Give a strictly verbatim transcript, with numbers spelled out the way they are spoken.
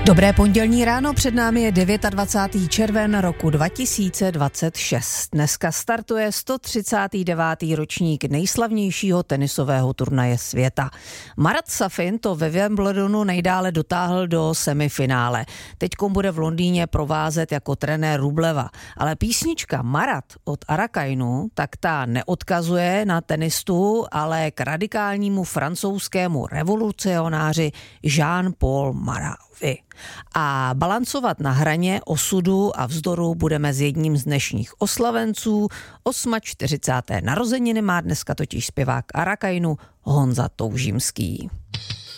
Dobré pondělní ráno, před námi je dvacátého devátého červen roku dva tisíce dvacet šest. Dneska startuje sto třicátý devátý ročník nejslavnějšího tenisového turnaje světa. Marat Safin to ve Wimbledonu nejdále dotáhl do semifinále. Teďkom bude v Londýně provázet jako trenér Rubleva. Ale písnička Marat od Arakainu, tak ta neodkazuje na tenistu, ale k radikálnímu francouzskému revolucionáři Jean-Paul Mararovi. A balancovat na hraně osudu a vzdoru budeme s jedním z dnešních oslavenců. čtyřicáté osmé narozeniny má dneska totiž zpěvák Arakainu Honza Toužimský.